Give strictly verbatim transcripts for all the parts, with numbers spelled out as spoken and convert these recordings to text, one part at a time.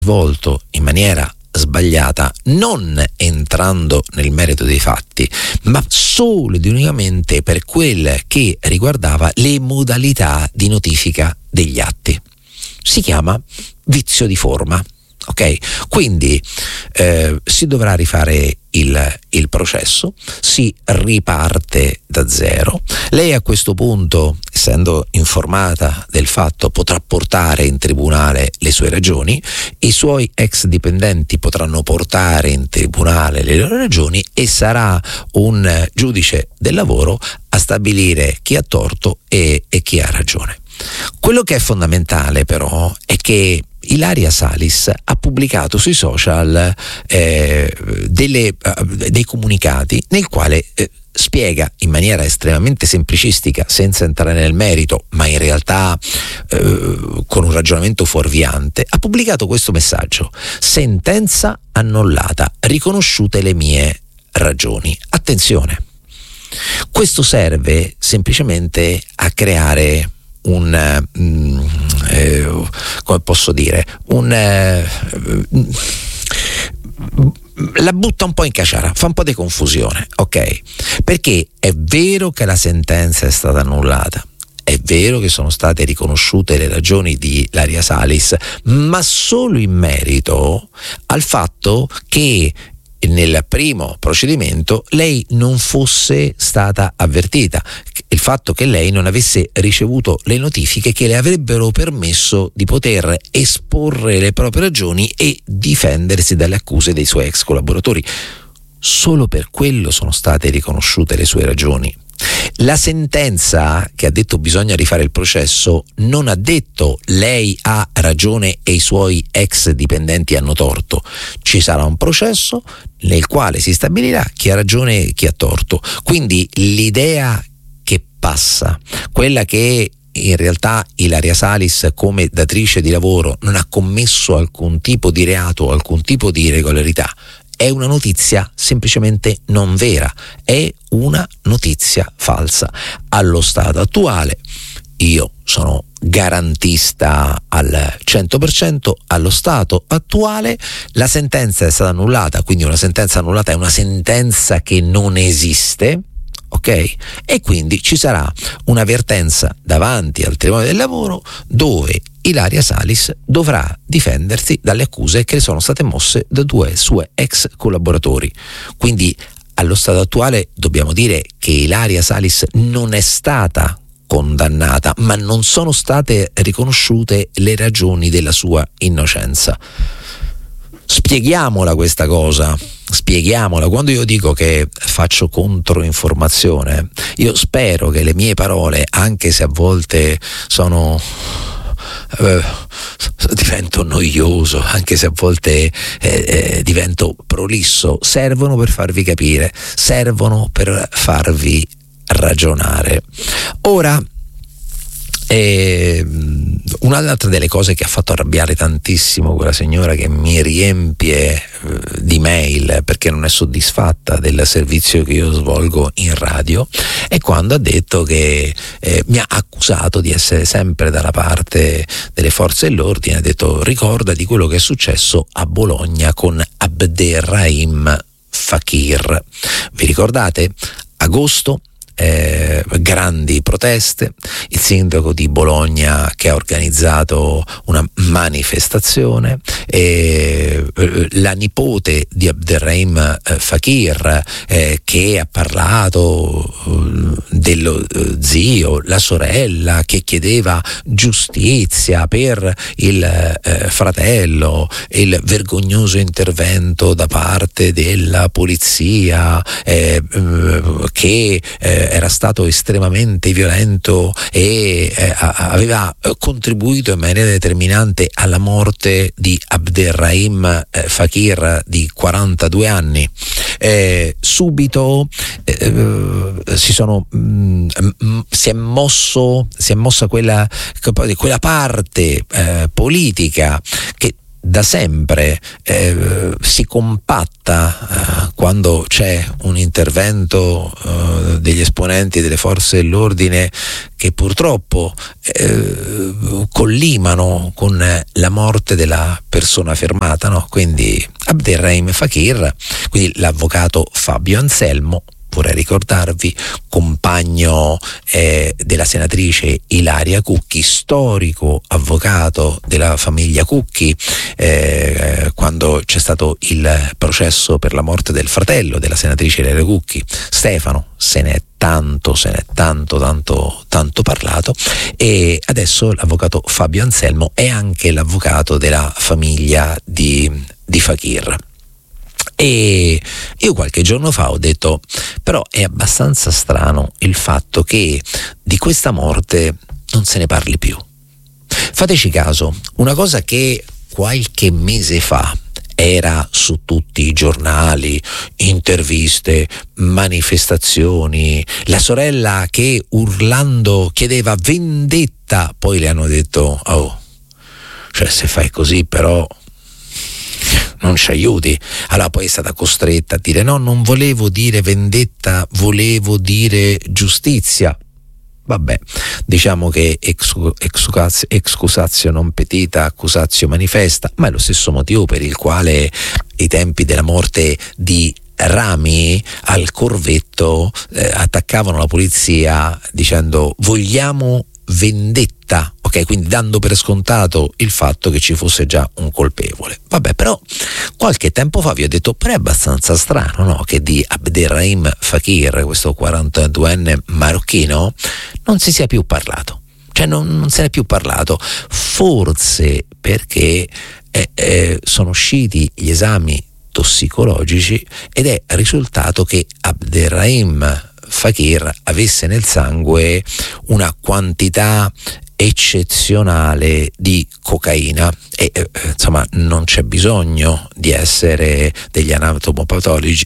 svolto in maniera sbagliata, non entrando nel merito dei fatti, ma solo ed unicamente per quel che riguardava le modalità di notifica degli atti. Si chiama vizio di forma. Ok, quindi eh, si dovrà rifare il, il processo, si riparte da zero. Lei a questo punto, essendo informata del fatto, potrà portare in tribunale le sue ragioni, i suoi ex dipendenti potranno portare in tribunale le loro ragioni e sarà un giudice del lavoro a stabilire chi ha torto e, e chi ha ragione. Quello che è fondamentale però è che Ilaria Salis ha pubblicato sui social eh, delle, uh, dei comunicati nel quale eh, spiega in maniera estremamente semplicistica, senza entrare nel merito, ma in realtà eh, con un ragionamento fuorviante, ha pubblicato questo messaggio: sentenza annullata, riconosciute le mie ragioni. Attenzione, questo serve semplicemente a creare un mm, eh, come posso dire un eh, la butta un po' in caciara, fa un po' di confusione, ok? Perché è vero che la sentenza è stata annullata, è vero che sono state riconosciute le ragioni di Ilaria Salis, ma solo in merito al fatto che nel primo procedimento lei non fosse stata avvertita, il fatto che lei non avesse ricevuto le notifiche che le avrebbero permesso di poter esporre le proprie ragioni e difendersi dalle accuse dei suoi ex collaboratori. Solo per quello sono state riconosciute le sue ragioni. La sentenza che ha detto bisogna rifare il processo non ha detto lei ha ragione e i suoi ex dipendenti hanno torto. Ci sarà un processo nel quale si stabilirà chi ha ragione e chi ha torto. Quindi l'idea che passa, quella che in realtà Ilaria Salis come datrice di lavoro non ha commesso alcun tipo di reato o alcun tipo di irregolarità, è una notizia semplicemente non vera, è una notizia falsa. Allo stato attuale, io sono garantista al cento per cento, allo stato attuale la sentenza è stata annullata, quindi una sentenza annullata è una sentenza che non esiste, ok? E quindi ci sarà un'avvertenza davanti al Tribunale del Lavoro dove Ilaria Salis dovrà difendersi dalle accuse che le sono state mosse da due sue ex collaboratori. Quindi allo stato attuale dobbiamo dire che Ilaria Salis non è stata condannata, ma non sono state riconosciute le ragioni della sua innocenza. Spieghiamola questa cosa, spieghiamola. Quando io dico che faccio controinformazione, io spero che le mie parole, anche se a volte sono eh, divento noioso, anche se a volte eh, eh, divento prolisso, servono per farvi capire, servono per farvi ragionare. Ora, E un'altra delle cose che ha fatto arrabbiare tantissimo quella signora che mi riempie eh, di mail perché non è soddisfatta del servizio che io svolgo in radio è quando ha detto che eh, mi ha accusato di essere sempre dalla parte delle forze dell'ordine. Ha detto: ricorda di quello che è successo a Bologna con Abderrahim Fakir. Vi ricordate? Agosto, Eh, grandi proteste, il sindaco di Bologna che ha organizzato una manifestazione, e la nipote di Abderrahim eh, Fakir eh, che ha parlato eh, dello eh, zio, la sorella che chiedeva giustizia per il eh, fratello, il vergognoso intervento da parte della polizia eh, eh, che eh, era stato estremamente violento e eh, aveva contribuito in maniera determinante alla morte di Abderrahim eh, Fakir di quarantadue anni. Eh, subito eh, si sono mh, mh, si è mosso si è mossa quella, quella parte eh, politica che da sempre eh, si compatta eh, quando c'è un intervento uh, degli esponenti delle forze dell'ordine che purtroppo eh, collimano con la morte della persona fermata, no? Quindi Abderrahim Fakir, quindi l'avvocato Fabio Anselmo, vorrei ricordarvi, compagno eh, della senatrice Ilaria Cucchi, storico avvocato della famiglia Cucchi, eh, quando c'è stato il processo per la morte del fratello della senatrice Ilaria Cucchi, Stefano, se ne è tanto, se ne è tanto, tanto, tanto parlato, e adesso l'avvocato Fabio Anselmo è anche l'avvocato della famiglia di, di Fakir. E io qualche giorno fa ho detto, però è abbastanza strano il fatto che di questa morte non se ne parli più. Fateci caso, una cosa che qualche mese fa era su tutti i giornali, interviste, manifestazioni, la sorella che urlando chiedeva vendetta, poi le hanno detto, oh, cioè se fai così però non ci aiuti. Allora poi è stata costretta a dire no, non volevo dire vendetta, volevo dire giustizia. Vabbè, diciamo che excusatio non petita, accusatio manifesta, ma è lo stesso motivo per il quale ai tempi della morte di Rami al corvetto eh, attaccavano la polizia dicendo vogliamo vendetta, ok, quindi dando per scontato il fatto che ci fosse già un colpevole. Vabbè, però qualche tempo fa vi ho detto, però è abbastanza strano, no, che di Abderrahim Fakir, questo quarantaduenne marocchino, non si sia più parlato, cioè non, non se ne è più parlato, forse perché eh, eh, sono usciti gli esami tossicologici ed è risultato che Abderrahim Fakir avesse nel sangue una quantità eccezionale di cocaina e eh, insomma non c'è bisogno di essere degli anatomopatologi,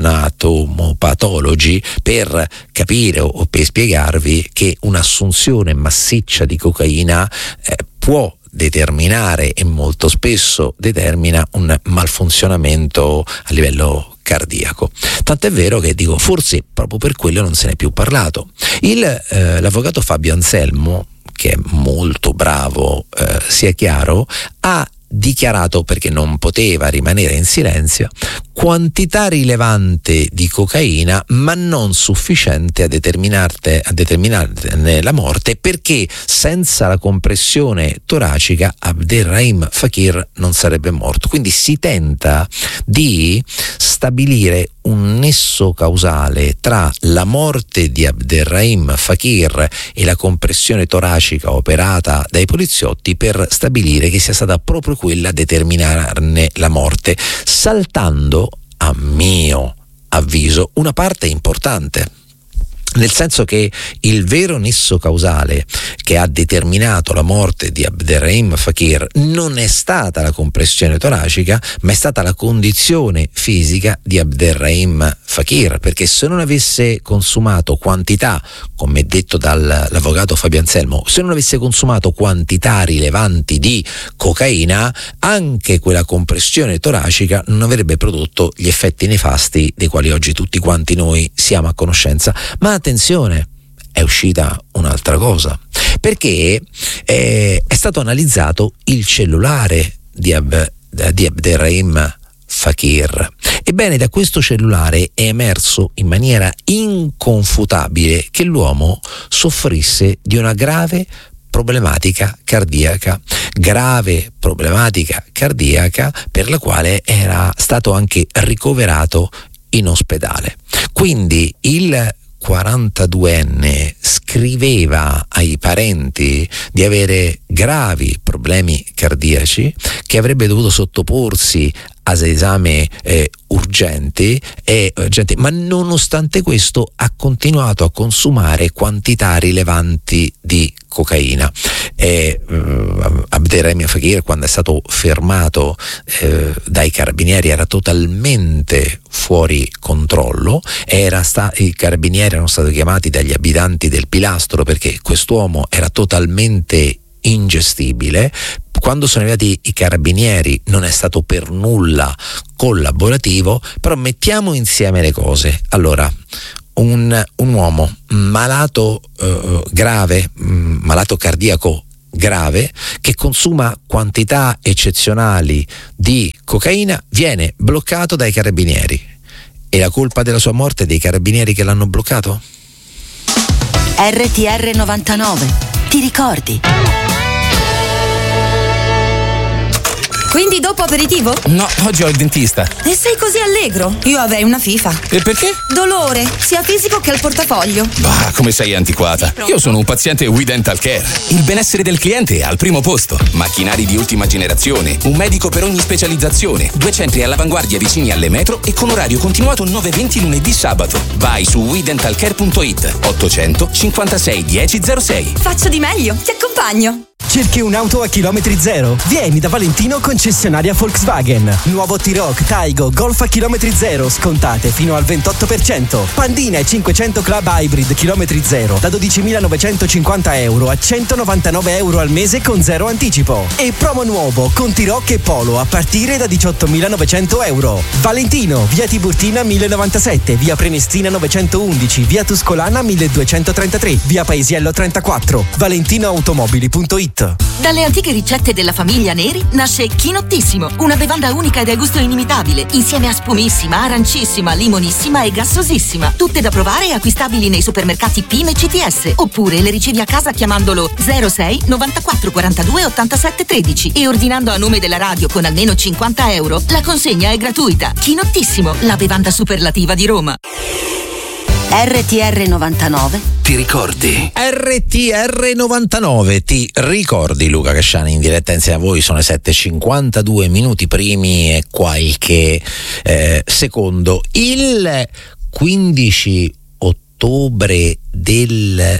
anatomopatologi per capire o, o per spiegarvi che un'assunzione massiccia di cocaina eh, può determinare e molto spesso determina un malfunzionamento a livello cardiaco. Tant'è vero che dico, forse proprio per quello non se ne è più parlato. Il, eh, l'avvocato Fabio Anselmo, che è molto bravo, eh, sia chiaro, ha dichiarato, perché non poteva rimanere in silenzio, quantità rilevante di cocaina ma non sufficiente a determinarte a determinarne la morte, perché senza la compressione toracica Abderrahim Fakir non sarebbe morto. Quindi si tenta di stabilire un nesso causale tra la morte di Abderrahim Fakir e la compressione toracica operata dai poliziotti per stabilire che sia stata proprio quella a determinarne la morte, saltando, a mio avviso, una parte importante. Nel senso che il vero nesso causale che ha determinato la morte di Abderrahim Fakir non è stata la compressione toracica, ma è stata la condizione fisica di Abderrahim Fakir, perché se non avesse consumato quantità, come detto dall'avvocato Fabio Anselmo, se non avesse consumato quantità rilevanti di cocaina, anche quella compressione toracica non avrebbe prodotto gli effetti nefasti dei quali oggi tutti quanti noi siamo a conoscenza. Ma attenzione, è uscita un'altra cosa, perché eh, è stato analizzato il cellulare di, Ab, di Abderrahim Fakir. Ebbene, da questo cellulare è emerso in maniera inconfutabile che l'uomo soffrisse di una grave problematica cardiaca, grave problematica cardiaca per la quale era stato anche ricoverato in ospedale. Quindi il quarantaduenne scriveva ai parenti di avere gravi problemi cardiaci, che avrebbe dovuto sottoporsi a esami eh, urgenti, e, urgenti, ma nonostante questo ha continuato a consumare quantità rilevanti di cocaina. E, uh, Abderrahim Fakir, quando è stato fermato eh, dai carabinieri, era totalmente fuori controllo. Era sta- i carabinieri erano stati chiamati dagli abitanti del Pilastro perché quest'uomo era totalmente ingestibile. quando sono arrivati i carabinieri non è stato per nulla collaborativo, però mettiamo insieme le cose. Allora, un, un uomo malato eh, grave, mh, malato cardiaco grave, che consuma quantità eccezionali di cocaina, viene bloccato dai carabinieri. E la colpa della sua morte è dei carabinieri che l'hanno bloccato? R T R novantanove, ti ricordi? Quindi dopo aperitivo? No, oggi ho il dentista. E sei così allegro? Io avrei una FIFA. E perché? Dolore, sia fisico che al portafoglio. Bah, come sei antiquata. Io sono un paziente We Dental Care. Il benessere del cliente è al primo posto. Macchinari di ultima generazione, un medico per ogni specializzazione, due centri all'avanguardia vicini alle metro e con orario continuato nove venti lunedì sabato. Vai su we dental care punto it. ottocento cinquantasei dieci zero sei. Faccio di meglio, ti accompagno. Cerchi un'auto a chilometri zero? Vieni da Valentino, concessionaria Volkswagen. Nuovo T-Roc, Taigo, Golf a chilometri zero, scontate fino al ventotto per cento. Pandina e cinquecento Club Hybrid chilometri zero da dodicimilanovecentocinquanta euro a centonovantanove euro al mese con zero anticipo. E promo nuovo con T-Roc e Polo a partire da diciottomilanovecento euro. Valentino, via Tiburtina mille novantasette, via Prenestina novecentoundici, via Tuscolana milleduecentotrentatré, via Paesiello trentaquattro. valentinoautomobili punto it. Dalle antiche ricette della famiglia Neri nasce Chinottissimo, una bevanda unica e dal gusto inimitabile, insieme a spumissima, arancissima, limonissima e gassosissima. Tutte da provare e acquistabili nei supermercati P I M e C T S, oppure le ricevi a casa chiamandolo zero sei novantaquattro quarantadue ottantasette tredici e ordinando a nome della radio con almeno cinquanta euro. La consegna è gratuita. Chinottissimo, la bevanda superlativa di Roma. R T R novantanove, ti ricordi? R T R novantanove, ti ricordi? Luca Casciani in diretta insieme a voi, sono le sette e cinquantadue minuti primi e qualche eh, secondo. Il quindici ottobre del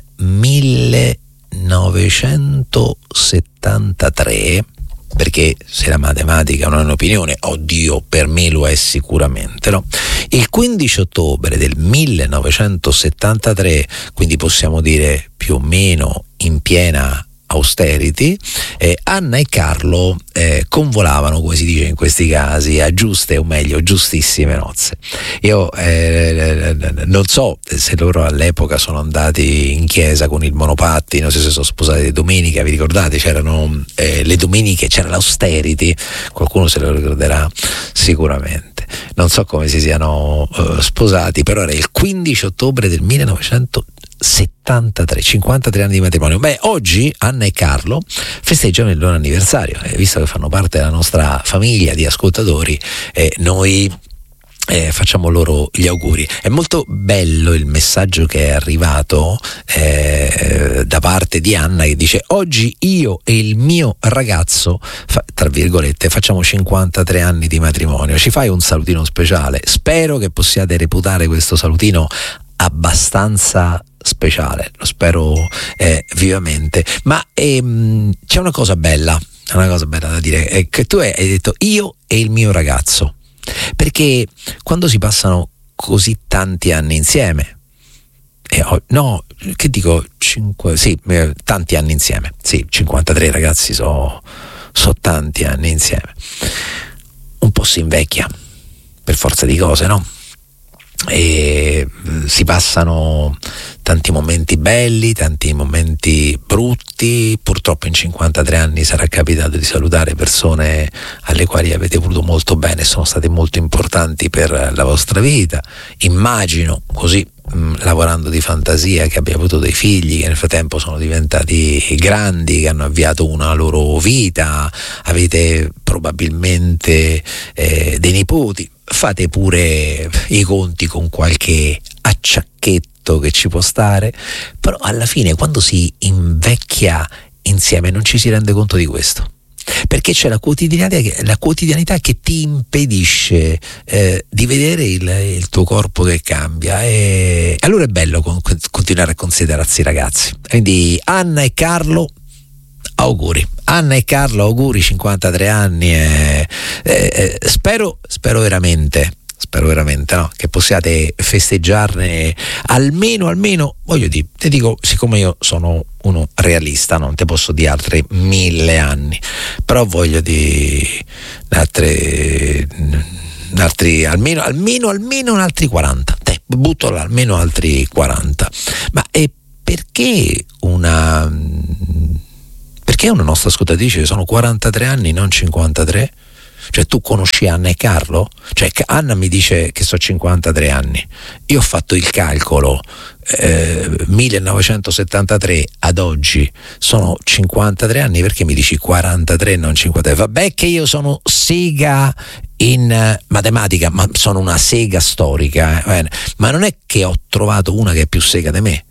millenovecentosettantatré, perché se la matematica non è un'opinione, oddio, per me lo è sicuramente, no? Il quindici ottobre del millenovecentosettantatré, quindi possiamo dire più o meno in piena austerity, eh, Anna e Carlo eh, convolavano, come si dice in questi casi, a giuste o meglio giustissime nozze. Io eh, non so se loro all'epoca sono andati in chiesa con il monopattino, se si sono sposati di domenica, vi ricordate? C'erano eh, le domeniche, c'era l'austerity, qualcuno se lo ricorderà sicuramente. Non so come si siano uh, sposati, però era il quindici ottobre del millenovecentosettantatré, cinquantatré anni di matrimonio. Beh, oggi Anna e Carlo festeggiano il loro anniversario, e visto che fanno parte della nostra famiglia di ascoltatori, eh, noi Eh, facciamo loro gli auguri. È molto bello il messaggio che è arrivato eh, da parte di Anna, che dice: oggi io e il mio ragazzo fa, tra virgolette facciamo cinquantatré anni di matrimonio, ci fai un salutino speciale? Spero che possiate reputare questo salutino abbastanza speciale, lo spero eh, vivamente. Ma ehm, c'è una cosa bella, una cosa bella da dire, è che tu hai detto io e il mio ragazzo, perché quando si passano così tanti anni insieme, eh, oh, no, che dico, cinque, sì, eh, tanti anni insieme, sì, cinquantatré ragazzi, sono so tanti anni insieme, un po' si invecchia, per forza di cose, no? E si passano tanti momenti belli, tanti momenti brutti. Purtroppo in cinquantatré anni sarà capitato di salutare persone alle quali avete voluto molto bene, sono state molto importanti per la vostra vita. Immagino, così mh, lavorando di fantasia, che abbia avuto dei figli che nel frattempo sono diventati grandi, che hanno avviato una loro vita, avete probabilmente eh, dei nipoti. Fate pure i conti con qualche acciacchetto che ci può stare, però alla fine quando si invecchia insieme non ci si rende conto di questo, perché c'è la quotidianità, la quotidianità che ti impedisce eh, di vedere il, il tuo corpo che cambia, e allora è bello con, continuare a considerarsi ragazzi. Quindi Anna e Carlo, auguri. Anna e Carlo, auguri, cinquantatré anni, e, e, e spero, spero veramente, spero veramente, no? Che possiate festeggiarne almeno, almeno, voglio dire, ti dico, siccome io sono uno realista, non te posso dire altri mille anni, però voglio dire altre, altri, almeno, almeno, almeno un altri quaranta, te, butto là, almeno altri quaranta. Ma è perché una perché una nostra ascoltatrice sono quarantatré anni, non cinquantatré? Cioè, tu conosci Anna e Carlo? Cioè, Anna mi dice che so cinquantatré anni, io ho fatto il calcolo, eh, millenovecentosettantatré ad oggi sono cinquantatré anni, perché mi dici quarantatré e non cinquantatré? Vabbè che io sono sega in matematica, ma sono una sega storica, eh? Ma non è che ho trovato una che è più sega di me.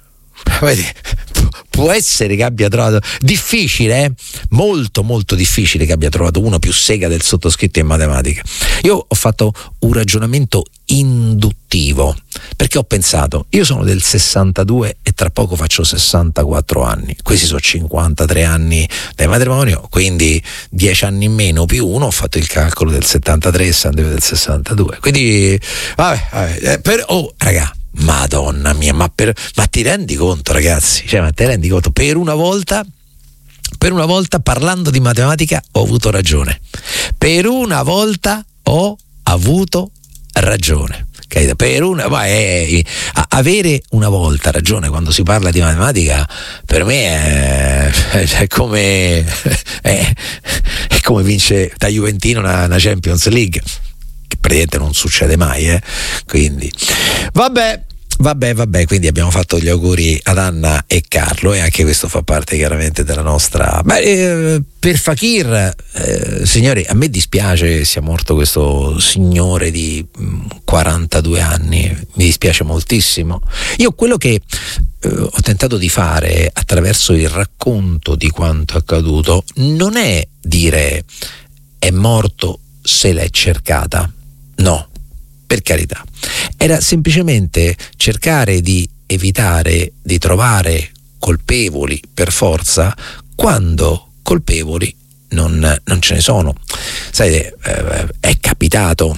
Può essere che abbia trovato difficile, eh? molto molto difficile che abbia trovato uno più sega del sottoscritto in matematica. Io ho fatto un ragionamento induttivo, perché ho pensato, io sono del sessantadue e tra poco faccio sessantaquattro anni, questi sono cinquantatré anni del matrimonio, quindi dieci anni in meno più uno, ho fatto il calcolo del settantatré e del sessantadue, quindi vabbè, vabbè eh, per, oh raga, Madonna mia, ma, per, ma ti rendi conto, ragazzi? Cioè, ma ti rendi conto? Per una volta, per una volta, parlando di matematica, ho avuto ragione. Per una volta ho avuto ragione. Per una, ma è, avere una volta ragione quando si parla di matematica, per me è, è come è, è come vince da Juventino una, una Champions League, che praticamente non succede mai, eh? Quindi vabbè vabbè vabbè quindi abbiamo fatto gli auguri ad Anna e Carlo, e anche questo fa parte chiaramente della nostra. Beh, eh, per Fakir, eh, signori, a me dispiace sia morto questo signore di mh, quarantadue anni, mi dispiace moltissimo. Io quello che eh, ho tentato di fare attraverso il racconto di quanto accaduto non è dire è morto se l'è cercata, no, per carità, era semplicemente cercare di evitare di trovare colpevoli per forza quando colpevoli non, non ce ne sono. Sai, eh, è capitato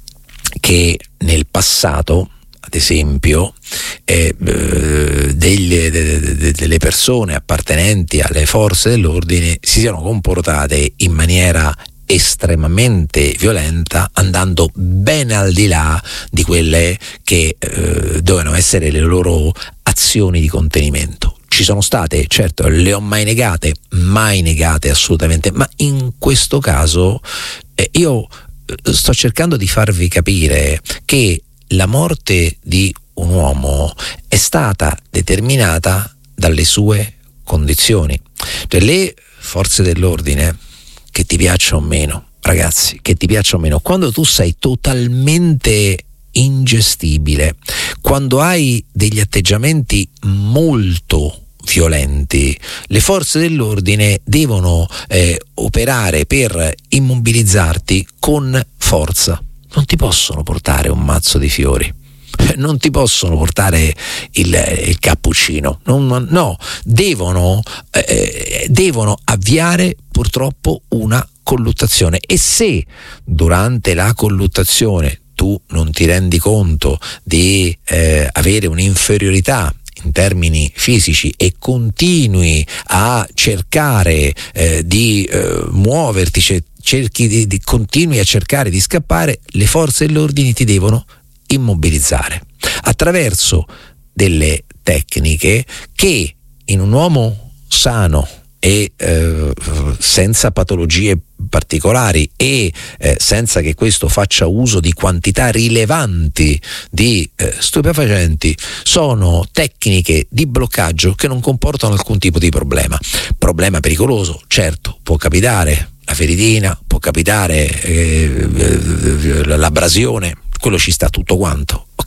che nel passato, ad esempio, eh, delle, de, delle persone appartenenti alle forze dell'ordine si siano comportate in maniera estremamente violenta, andando ben al di là di quelle che eh, dovevano essere le loro azioni di contenimento. Ci sono state, certo, le ho mai negate, mai negate assolutamente, ma in questo caso eh, io sto cercando di farvi capire che la morte di un uomo è stata determinata dalle sue condizioni. Cioè, le forze dell'ordine, che ti piaccia o meno, ragazzi, che ti piaccia o meno, quando tu sei totalmente ingestibile, quando hai degli atteggiamenti molto violenti, le forze dell'ordine devono eh, operare per immobilizzarti con forza. Non ti possono portare un mazzo di fiori, non ti possono portare il, il cappuccino, non, no, devono, eh, devono avviare purtroppo una colluttazione, e se durante la colluttazione tu non ti rendi conto di eh, avere un'inferiorità in termini fisici e continui a cercare eh, di eh, muoverti, cioè, cerchi di, di continui a cercare di scappare, le forze dell'ordine ti devono immobilizzare attraverso delle tecniche che in un uomo sano e eh, senza patologie particolari e eh, senza che questo faccia uso di quantità rilevanti di eh, stupefacenti, sono tecniche di bloccaggio che non comportano alcun tipo di problema. Problema pericoloso, certo, può capitare la feritina, può capitare eh, l'abrasione, quello ci sta tutto quanto, ok?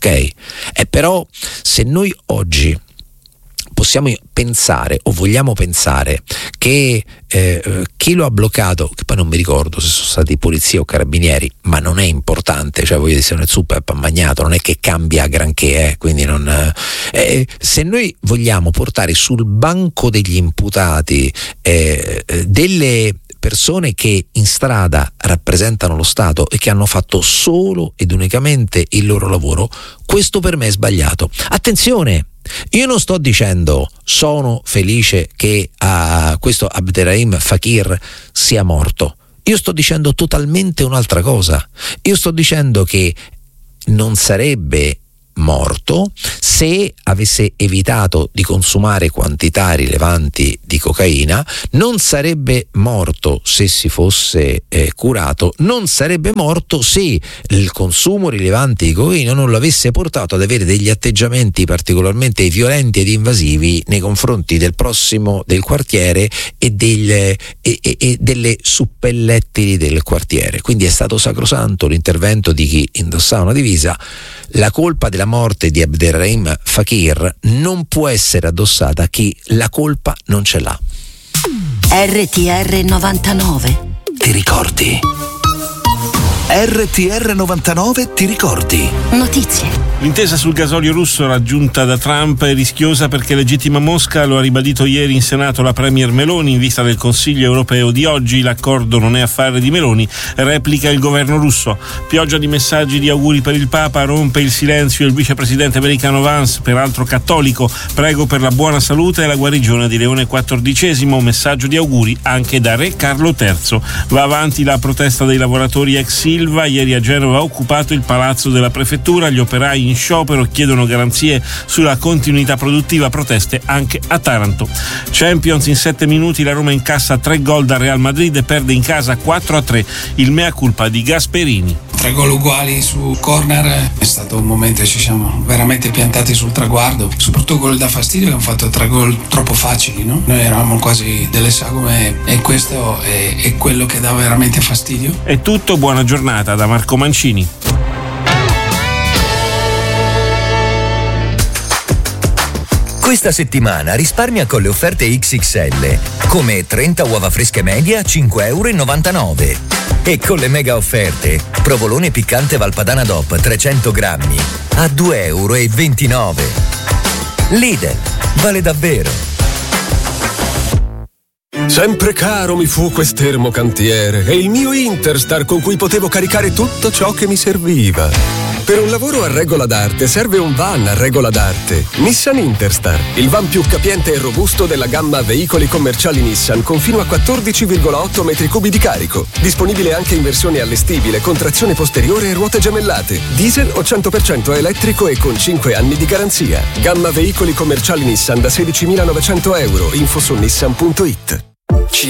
E però se noi oggi possiamo pensare o vogliamo pensare che eh, chi lo ha bloccato, che poi non mi ricordo se sono stati polizia o carabinieri, ma non è importante, cioè voglio dire, se non è zuppa e pammagnato non è che cambia granché, eh, quindi non eh, se noi vogliamo portare sul banco degli imputati eh, delle persone che in strada rappresentano lo Stato e che hanno fatto solo ed unicamente il loro lavoro, questo per me è sbagliato. Attenzione, io non sto dicendo sono felice che uh, questo Abderrahim Fakir sia morto, io sto dicendo totalmente un'altra cosa. Io sto dicendo che non sarebbe morto se avesse evitato di consumare quantità rilevanti di cocaina, non sarebbe morto se si fosse eh, curato, non sarebbe morto se il consumo rilevante di cocaina non lo avesse portato ad avere degli atteggiamenti particolarmente violenti ed invasivi nei confronti del prossimo del quartiere e, del, e, e, e delle suppellettili del quartiere. Quindi è stato sacrosanto l'intervento di chi indossava una divisa. La colpa della morte di Abderrahim Fakir non può essere addossata a chi la colpa non ce l'ha. R T R novantanove. Ti ricordi? R T R novantanove ti ricordi? Notizie. L'intesa sul gasolio russo raggiunta da Trump è rischiosa perché legittima Mosca, lo ha ribadito ieri in Senato la premier Meloni in vista del Consiglio europeo di oggi. L'accordo non è affare di Meloni, replica il governo russo. Pioggia di messaggi di auguri per il Papa, rompe il silenzio il vicepresidente americano Vance, peraltro cattolico. Prego per la buona salute e la guarigione di Leone quattordicesimo, messaggio di auguri anche da Re Carlo terzo. Va avanti la protesta dei lavoratori ex Ilva, ieri a Genova ha occupato il palazzo della prefettura, gli operai in sciopero chiedono garanzie sulla continuità produttiva, proteste anche a Taranto. Champions in sette minuti, la Roma incassa tre gol dal Real Madrid e perde in casa quattro a tre, il mea culpa di Gasperini. Tre gol uguali su corner, è stato un momento che ci siamo veramente piantati sul traguardo, soprattutto quello da fastidio che hanno fatto tre gol troppo facili, no? Noi eravamo quasi delle sagome e questo è, è quello che dà veramente fastidio. È tutto, buona giornata da Marco Mancini. Questa settimana risparmia con le offerte X X L, come trenta uova fresche media a cinque e novantanove euro. E con le mega offerte, provolone piccante Valpadana D O P trecento grammi a due e ventinove euro. Lidl, vale davvero. Sempre caro mi fu quest'ermo cantiere e il mio Interstar con cui potevo caricare tutto ciò che mi serviva. Per un lavoro a regola d'arte serve un van a regola d'arte. Nissan Interstar, il van più capiente e robusto della gamma veicoli commerciali Nissan con fino a quattordici virgola otto metri cubi di carico. Disponibile anche in versione allestibile con trazione posteriore e ruote gemellate. Diesel o cento per cento elettrico e con cinque anni di garanzia. Gamma veicoli commerciali Nissan da sedicimilanovecento euro. Info su nissan punto it.